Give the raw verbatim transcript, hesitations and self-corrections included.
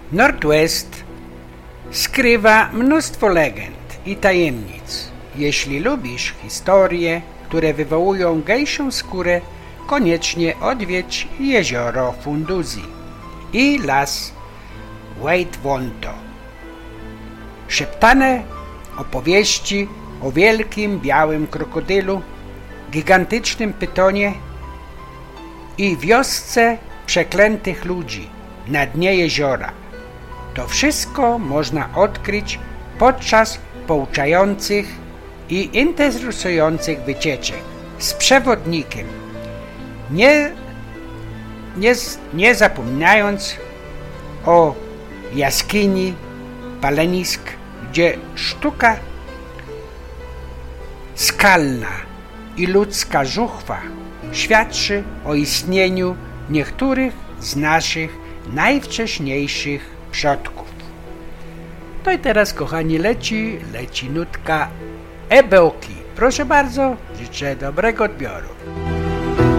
Northwest skrywa mnóstwo legend i tajemnic. Jeśli lubisz historie, które wywołują gęsią skórę, koniecznie odwiedź jezioro Funduzi i las Waitvonto. Szeptane opowieści o wielkim białym krokodylu, gigantycznym pytonie i wiosce przeklętych ludzi na dnie jeziora. To wszystko można odkryć podczas pouczających i interesujących wycieczek z przewodnikiem, nie, nie, nie zapominając o jaskini palenisk, gdzie sztuka skalna i ludzka żuchwa świadczy o istnieniu niektórych z naszych najwcześniejszych przodków. No i teraz, kochani, leci, leci nutka Ebeoki. Proszę bardzo, życzę dobrego odbioru.